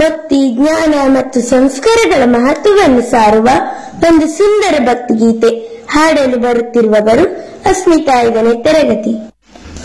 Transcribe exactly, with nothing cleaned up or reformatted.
ಭಕ್ತಿ, ಜ್ಞಾನ ಮತ್ತು ಸಂಸ್ಕಾರಗಳ ಮಹತ್ವವನ್ನು ಸಾರುವ ಒಂದು ಸುಂದರ ಭಕ್ತಿಗೀತೆ ಹಾಡಲು ಬರುತ್ತಿರುವವರು ಅಸ್ಮಿತಾ ಐದನೇ ತರಗತಿ.